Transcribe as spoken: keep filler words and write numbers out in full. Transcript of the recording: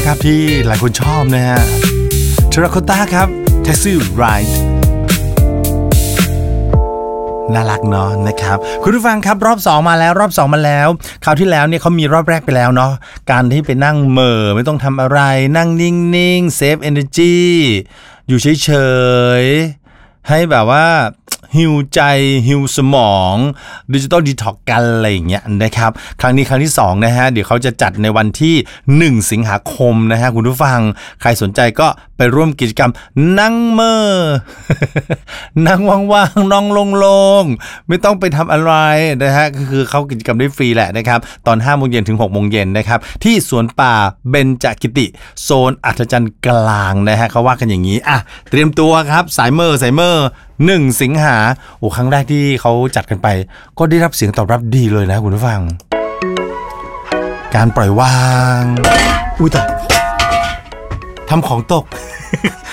นะครับที่หลายคนชอบนะฮะเทราโคต้าครับ Taxi Ride น่ารักเนาะนะครับคุณผู้ฟังครับรอบสองมาแล้วรอบสองมาแล้วคราวที่แล้วเนี่ยเขามีรอบแรกไปแล้วเนาะการที่ไปนั่งเหม่อไม่ต้องทำอะไรนั่งนิ่งๆ Save Energy อยู่เฉยๆให้แบบว่าฮิวใจฮิวสมองดิจิตอลดีท็อกกันอะไรอย่างเงี้ยนะครับครั้งนี้ครั้งที่สองนะฮะเดี๋ยวเขาจะจัดในวันที่หนึ่งสิงหาคมนะฮะคุณผู้ฟังใครสนใจก็ไปร่วมกิจกรรมนั่งเมอ นั่งว่างๆนั่งโล่งๆไม่ต้องไปทำอะไรนะฮะก็คือเข้ากิจกรรมได้ฟรีแหละนะครับตอนห้าโมงเย็นถึงหกโมงเย็นนะครับที่สวนป่าเบญจกิติโซนอัศจรรย์กลางนะฮะเขาว่ากันอย่างนี้อ่ะเตรียมตัวครับสายเมอร์สายเมอร์หนึ่งสิงหาโอ้ครั้งแรกที่เขาจัดกันไปก็ได้รับเสียงตอบรับดีเลยนะคุณผู้ฟังการปล่อยวางอุ้ยแต่ทำของตก